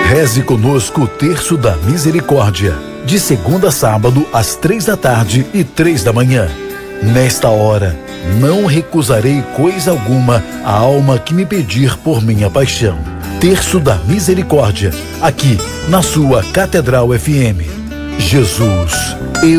Reze conosco o Terço da Misericórdia, de segunda a sábado, às 3 da tarde e 3 da manhã. Nesta hora, não recusarei coisa alguma à alma que me pedir por minha paixão. Terço da Misericórdia, aqui na sua Catedral FM. Jesus, eu